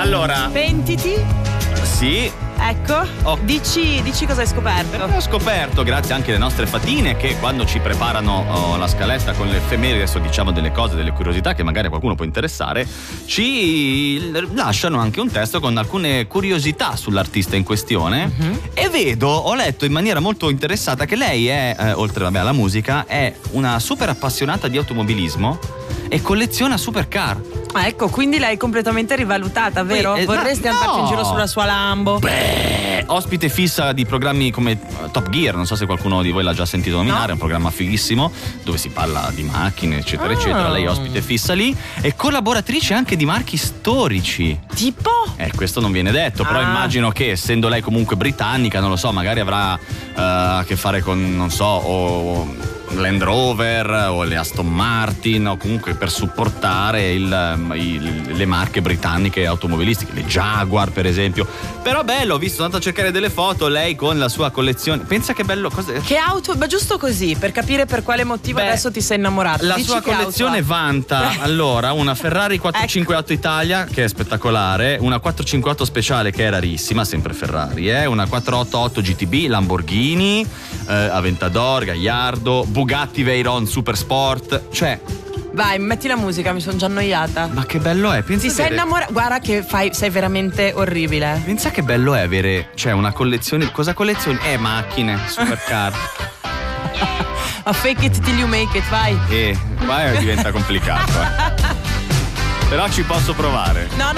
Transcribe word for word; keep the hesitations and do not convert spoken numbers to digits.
Allora, pentiti. sì. Ecco, Oh. dici, dici cosa hai scoperto. Ho scoperto, grazie anche alle nostre fatine, che quando ci preparano oh, la scaletta con le effeméridi, adesso diciamo delle cose, delle curiosità che magari a qualcuno può interessare, ci lasciano anche un testo con alcune curiosità sull'artista in questione. Uh-huh. E vedo, ho letto in maniera molto interessata che lei è, eh, oltre vabbè, alla musica, è una super appassionata di automobilismo e colleziona supercar. Ah, ecco, quindi l'hai completamente rivalutata, vero? Poi, eh, Vorresti no. andarci in giro sulla sua Lambo? Beh, ospite fissa di programmi come Top Gear, non so se qualcuno di voi l'ha già sentito nominare, no. È un programma fighissimo dove si parla di macchine, eccetera, ah. eccetera. Lei è ospite fissa lì e collaboratrice anche di marchi storici. Tipo? Eh, questo non viene detto, ah. però immagino che essendo lei comunque britannica, non lo so, magari avrà uh, a che fare con, non so, o Land Rover o le Aston Martin, o comunque per supportare il, il, le marche britanniche automobilistiche, le Jaguar per esempio. Però bello, ho visto, sono andato a cercare delle foto, lei con la sua collezione. Pensa che bello, cosa... che auto, ma giusto così per capire per quale motivo Beh, adesso ti sei innamorato. La Dici sua collezione vanta allora una Ferrari quattrocentocinquantotto ecco. Italia, che è spettacolare, una quattrocentocinquantotto speciale che è rarissima, sempre Ferrari, eh? Una quattrocentottantotto G T B, Lamborghini, eh, Aventador, Gallardo, Bugatti Veyron Super Sport, cioè vai, metti la musica, mi sono già annoiata. Ma che bello è, pensa Ti sei avere... innamorato, guarda che fai, sei veramente orribile. Pensa che bello è avere, cioè una collezione, cosa collezioni? Eh, macchine, supercar. A fake it till you make it, vai. Eh, qua diventa complicato, eh. Però ci posso provare. No, no.